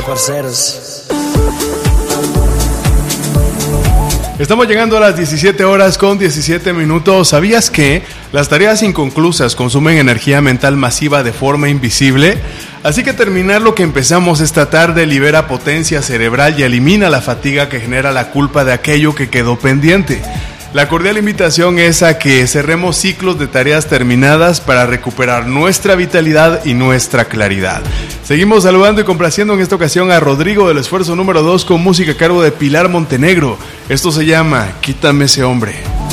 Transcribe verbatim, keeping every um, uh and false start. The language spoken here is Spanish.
parceros. Estamos llegando a las diecisiete horas con diecisiete minutos. ¿Sabías que las tareas inconclusas consumen energía mental masiva de forma invisible? Así que terminar lo que empezamos esta tarde libera potencia cerebral y elimina la fatiga que genera la culpa de aquello que quedó pendiente. La cordial invitación es a que cerremos ciclos de tareas terminadas para recuperar nuestra vitalidad y nuestra claridad. Seguimos saludando y complaciendo en esta ocasión a Rodrigo del Esfuerzo número dos con música a cargo de Pilar Montenegro. Esto se llama Quítame ese hombre.